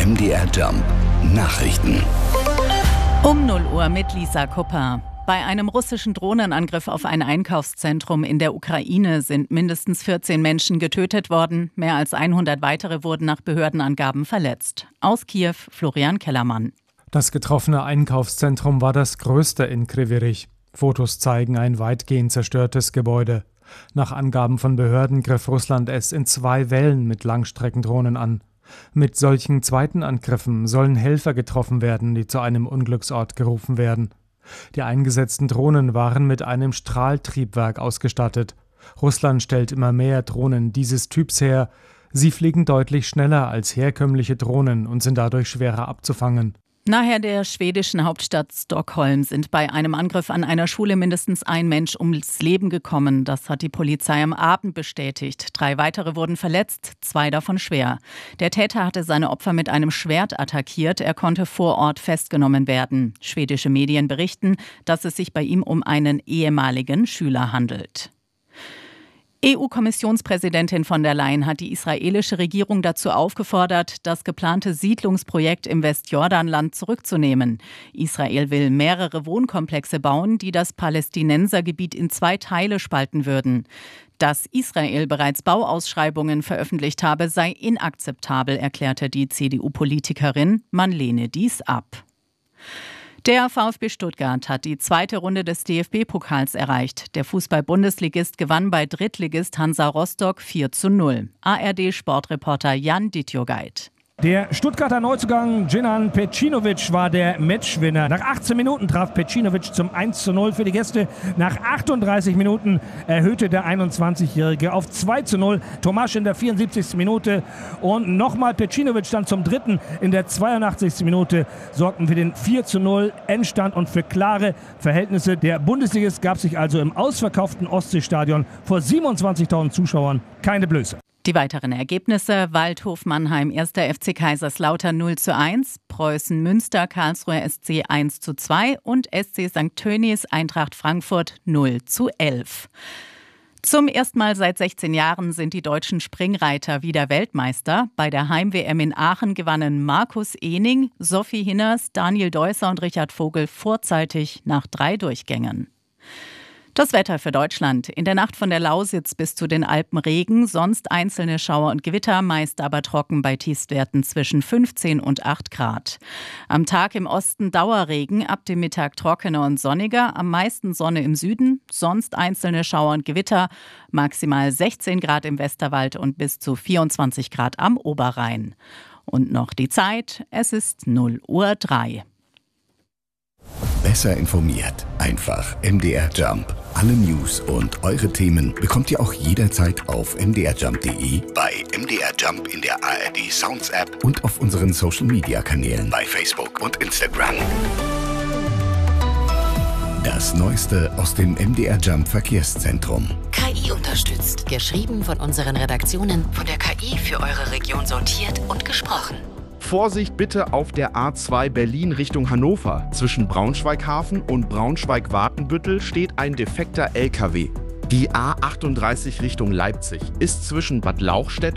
MDR Jump Nachrichten. Um 0 Uhr mit Lisa Kupper. Bei einem russischen Drohnenangriff auf ein Einkaufszentrum in der Ukraine sind mindestens 14 Menschen getötet worden. Mehr als 100 weitere wurden nach Behördenangaben verletzt. Aus Kiew, Florian Kellermann. Das getroffene Einkaufszentrum war das größte in Kryvyi Rih. Fotos zeigen ein weitgehend zerstörtes Gebäude. Nach Angaben von Behörden griff Russland es in 2 Wellen mit Langstreckendrohnen an. Mit solchen zweiten Angriffen sollen Helfer getroffen werden, die zu einem Unglücksort gerufen werden. Die eingesetzten Drohnen waren mit einem Strahltriebwerk ausgestattet. Russland stellt immer mehr Drohnen dieses Typs her. Sie fliegen deutlich schneller als herkömmliche Drohnen und sind dadurch schwerer abzufangen. Nahe der schwedischen Hauptstadt Stockholm sind bei einem Angriff an einer Schule mindestens ein Mensch ums Leben gekommen. Das hat die Polizei am Abend bestätigt. 3 weitere wurden verletzt, 2 davon schwer. Der Täter hatte seine Opfer mit einem Schwert attackiert. Er konnte vor Ort festgenommen werden. Schwedische Medien berichten, dass es sich bei ihm um einen ehemaligen Schüler handelt. EU-Kommissionspräsidentin von der Leyen hat die israelische Regierung dazu aufgefordert, das geplante Siedlungsprojekt im Westjordanland zurückzunehmen. Israel will mehrere Wohnkomplexe bauen, die das Palästinensergebiet in 2 Teile spalten würden. Dass Israel bereits Bauausschreibungen veröffentlicht habe, sei inakzeptabel, erklärte die CDU-Politikerin. Man lehne dies ab. Der VfB Stuttgart hat die 2. Runde des DFB-Pokals erreicht. Der Fußball-Bundesligist gewann bei Drittligist Hansa Rostock 4:0. ARD-Sportreporter Jan Dittjogait. Der Stuttgarter Neuzugang Džinan Pecinovic war der Matchwinner. Nach 18 Minuten traf Pecinovic zum 1:0 für die Gäste. Nach 38 Minuten erhöhte der 21-Jährige auf 2:0. Tomasch in der 74. Minute und nochmal Pecinovic dann zum 3. in der 82. Minute sorgten für den 4:0 Endstand und für klare Verhältnisse. Der Bundesligist gab sich also im ausverkauften Ostseestadion vor 27.000 Zuschauern keine Blöße. Die weiteren Ergebnisse: Waldhof Mannheim 1. FC Kaiserslautern 0:1, Preußen Münster Karlsruher SC 1:2 und SC St. Tönnies Eintracht Frankfurt 0:11. Zum ersten Mal seit 16 Jahren sind die deutschen Springreiter wieder Weltmeister. Bei der Heim-WM in Aachen gewannen Markus Ehning, Sophie Hinners, Daniel Deusser und Richard Vogel vorzeitig nach 3 Durchgängen. Das Wetter für Deutschland. In der Nacht von der Lausitz bis zu den Alpen Regen, sonst einzelne Schauer und Gewitter, meist aber trocken bei Tiefstwerten zwischen 15 und 8 Grad. Am Tag im Osten Dauerregen, ab dem Mittag trockener und sonniger, am meisten Sonne im Süden, sonst einzelne Schauer und Gewitter, maximal 16 Grad im Westerwald und bis zu 24 Grad am Oberrhein. Und noch die Zeit, es ist 0:03 Uhr. Besser informiert. Einfach MDR Jump. Alle News und eure Themen bekommt ihr auch jederzeit auf mdrjump.de, bei MDR Jump in der ARD Sounds App und auf unseren Social Media Kanälen bei Facebook und Instagram. Das Neueste aus dem MDR Jump Verkehrszentrum. KI unterstützt. Geschrieben von unseren Redaktionen, von der KI für eure Region sortiert und gesprochen. Vorsicht bitte auf der A2 Berlin Richtung Hannover. Zwischen Braunschweig-Hafen und Braunschweig-Watenbüttel steht ein defekter LKW. Die A38 Richtung Leipzig ist zwischen Bad Lauchstädt